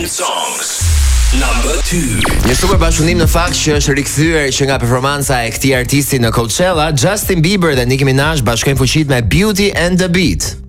Trending Songs Number 2. Një super bashkëpunim në fakt që është rikthyer që nga performanca e këtij artisti në Coachella, Justin Bieber dhe Nicki Minaj bashkojnë fuqitë me Beauty and the Beat.